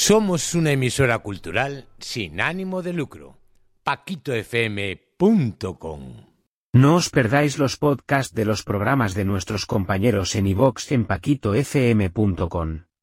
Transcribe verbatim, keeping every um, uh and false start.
Somos una emisora cultural sin ánimo de lucro. paquito f m punto com. No os perdáis los podcasts de los programas de nuestros compañeros en iVoox en paquito f m punto com.